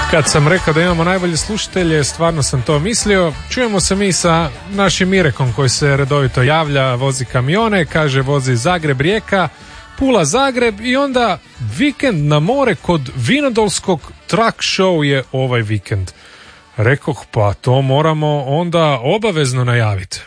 Kad sam rekao da imamo najbolje slušatelje, stvarno sam to mislio. Čujemo se mi sa našim Irekom koji se redovito javlja, vozi kamione, kaže vozi Zagreb-Rijeka, Pula-Zagreb i onda vikend na more kod Vinodolskog truck show je ovaj vikend. Rekoh, pa to moramo onda obavezno najaviti.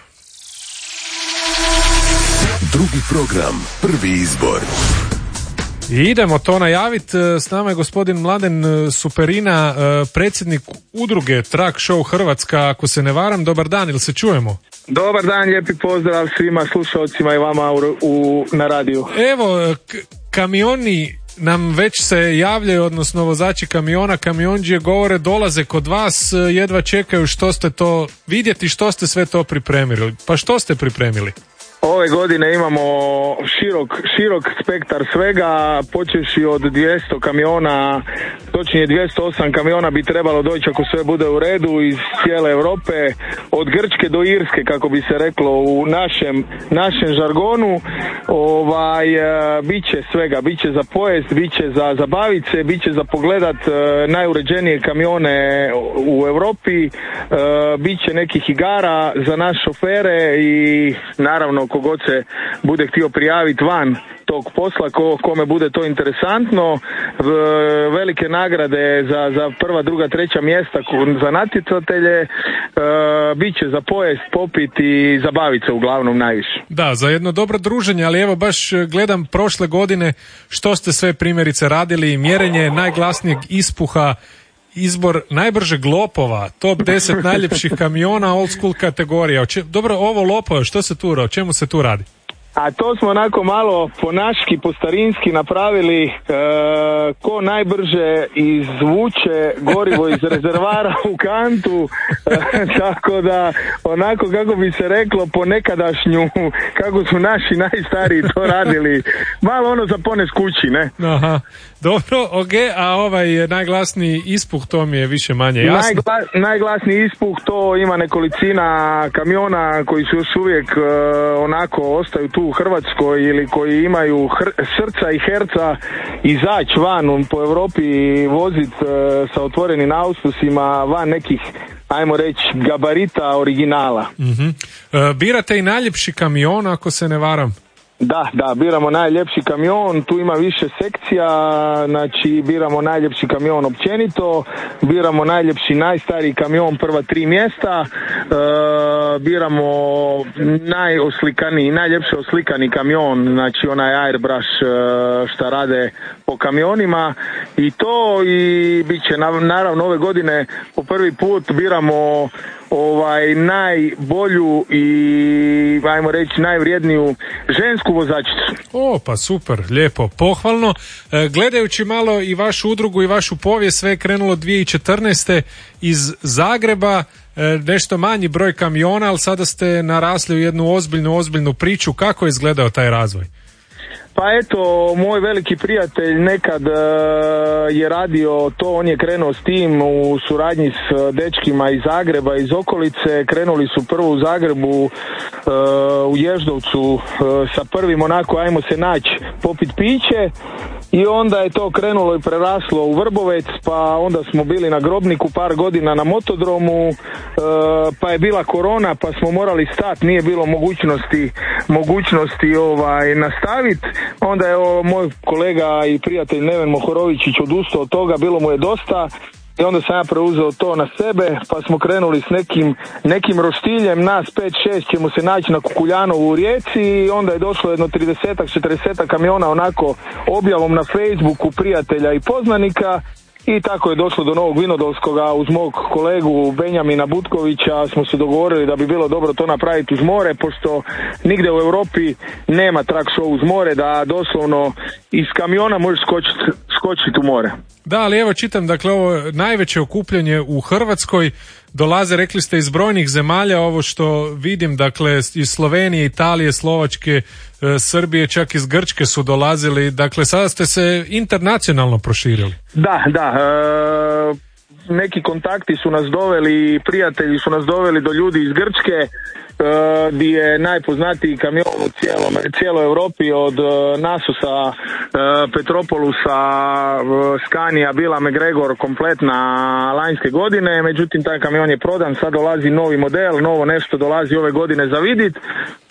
Drugi program, prvi izbor. I idemo to najaviti. S nama je gospodin Mladen Superina, predsjednik udruge Truck Show Hrvatska, ako se ne varam. Dobar dan, ili se čujemo? Dobar dan, lijepi pozdrav svima slušalcima i vama na radiju. Evo, kamioni nam već se javljaju, odnosno vozači kamiona, kamionđije govore, dolaze kod vas, jedva čekaju što ste to vidjeti, što ste sve to pripremili. Pa što ste pripremili? Ove godine imamo širok spektar svega, počevši od 200 kamiona, točnije 208 kamiona bi trebalo doći ako sve bude u redu iz cijele Europe, od Grčke do Irske, kako bi se reklo u našem žargonu. Biće svega, biće za pojest, biće za zabavice, biće za pogledat najuređenije kamione u Europi, biće nekih igara za naše šofere i naravno kogod se bude htio prijaviti van tog posla, kome bude to interesantno, velike nagrade za prva, druga, treća mjesta za natjecatelje, bit će za pojest, popit i zabavit se uglavnom najviše. Da, za jedno dobro druženje, ali evo baš gledam prošle godine što ste sve primjerice radili, mjerenje najglasnijeg ispuha, izbor najbržeg lopova, top 10 najljepših kamiona, old school kategorija. Dobro, ovo lopova, što se tu, o čemu se tu radi? A to smo onako malo po naški, po starinski napravili ko najbrže izvuče gorivo iz rezervara u kantu, tako da onako kako bi se reklo po nekadašnju, kako su naši najstariji to radili, malo ono za pones kući, ne? Aha. Dobro, ok, a ovaj najglasniji ispuh, to mi je više manje jasno. Najglasniji ispuh, to ima nekolicina kamiona koji su još uvijek onako ostaju tu u Hrvatskoj ili koji imaju srca i herca izaći van po Europi i vozit sa otvorenim auspusima van nekih, ajmo reći, gabarita originala. Mm-hmm. Birate i najljepši kamion, ako se ne varam? Da, biramo najljepši kamion, tu ima više sekcija, znači biramo najljepši kamion općenito, biramo najljepši, najstariji kamion, prva 3 mjesta, biramo najljepši oslikani kamion, znači onaj airbrush šta rade po kamionima i to, i bit će naravno ove godine po prvi put biramo najbolju i ajmo reći najvrijedniju žensku vozačicu. O, pa super, lijepo, pohvalno. Gledajući malo i vašu udrugu i vašu povijest, sve je krenulo 2014. iz Zagreba, nešto manji broj kamiona, ali sada ste narasli u jednu ozbiljnu priču. Kako je izgledao taj razvoj? Pa eto, moj veliki prijatelj nekad je radio to, on je krenuo s tim u suradnji s dečkima iz Zagreba, iz okolice. Krenuli su prvo u Zagrebu, u Ježdovcu sa prvim onako ajmo se naći popit piće i onda je to krenulo i preraslo u Vrbovec, pa onda smo bili na Grobniku par godina na motodromu, pa je bila korona pa smo morali stati, nije bilo mogućnosti nastaviti. Onda je moj kolega i prijatelj Neven Mohorovičić odustao od toga, bilo mu je dosta i onda sam ja preuzeo to na sebe, pa smo krenuli s nekim roštiljem, nas 5-6 ćemo se naći na Kukuljanovu u Rijeci i onda je došlo jedno 30-40 kamiona onako objavom na Facebooku prijatelja i poznanika. I tako je došlo do Novog Vinodolskoga. Uz mog kolegu Benjamina Butkovića smo se dogovorili da bi bilo dobro to napraviti uz more, pošto nigde u Europi nema truck show uz more, da doslovno iz kamiona možeš skočiti u more. Da, ali evo čitam, dakle ovo najveće okupljanje u Hrvatskoj, dolaze, rekli ste, iz brojnih zemalja, ovo što vidim, dakle iz Slovenije, Italije, Slovačke, Srbije, čak iz Grčke su dolazili, dakle sada ste se internacionalno proširili. Da, neki kontakti su nas doveli, prijatelji su nas doveli do ljudi iz Grčke, gdje je najpoznatiji kamion u cijeloj Europi od Nasusa, Petropolusa, Scania, bila McGregor kompletna lanjske godine, međutim taj kamion je prodan, sad dolazi novi model, novo nešto dolazi ove godine za vidit